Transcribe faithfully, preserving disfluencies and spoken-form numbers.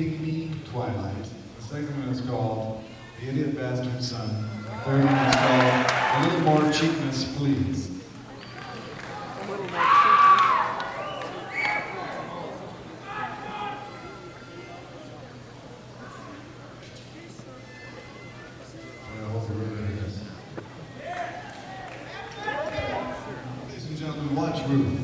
Pay Me Twilight. The second one is called The Idiot Bastard Son. The third one is called A Little More Cheapness, Please. I hope you're ready for this. Ladies and gentlemen, watch Ruth.